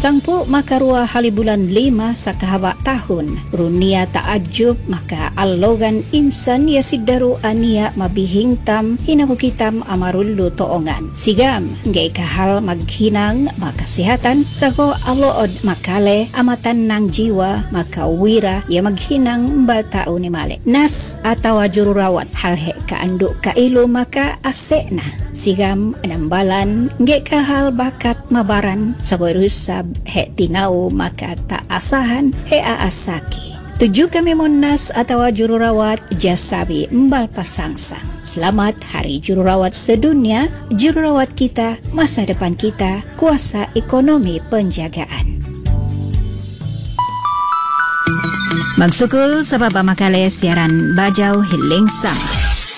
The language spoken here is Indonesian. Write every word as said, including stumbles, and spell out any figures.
Sangpu makarua halibulan lima sa kahaba tahun. Runia taajub maka allogan insan ya sidaru ania mabihingtam hinabukitam amarullu toongan. Sigam ngay kahal maghinang makasihatan sago alood makale amatan ng jiwa makawira ya maghinang batao ni mali. Nas atawa jururawat halhe kaandu kailo maka ase na. Sigam anambalan ngay kahal bakat mabaran sago rusab he tinao maka taasahan he aasaki. Tujuh kami monas atawa jururawat jasabi mbal pasangsang. Selamat Hari Jururawat Sedunia. Jururawat kita, masa depan kita, kuasa ekonomi penjagaan. Magsukul sa baba makale siaran Bajau Hiling Sama.